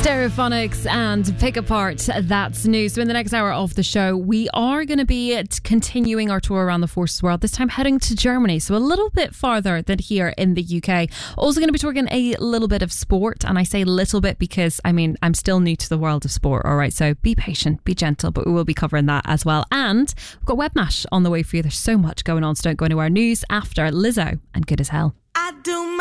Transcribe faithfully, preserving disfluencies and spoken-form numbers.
Stereophonics and Pick Apart, that's news. So in the next hour of the show, we are going to be continuing our tour around the Forces world, this time heading to Germany, so a little bit farther than here in the U K. Also going to be talking a little bit of sport, and I say little bit because, I mean, I'm still new to the world of sport, all right? So be patient, be gentle, but we will be covering that as well. And we've got WebMash on the way for you. There's so much going on, so don't go anywhere. News after Lizzo and Good as Hell.